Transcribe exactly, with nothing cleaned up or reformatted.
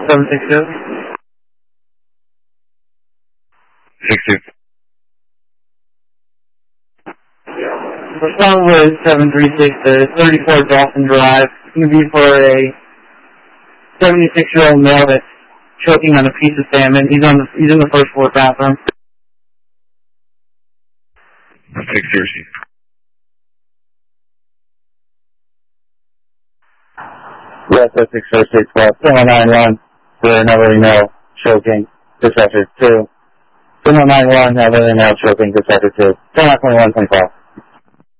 seven six two. six two. Respond with seven three six to thirty-four Dawson Drive. It's going to be for a seventy-six-year-old male that's choking on a piece of salmon. He's on the he's in the first floor bathroom. six zero six. Yes, that's six zero six. Well, nine one for another male choking. Dispatcher two. nine one, another male choking. Dispatcher two. twenty-one twenty-one twenty-five.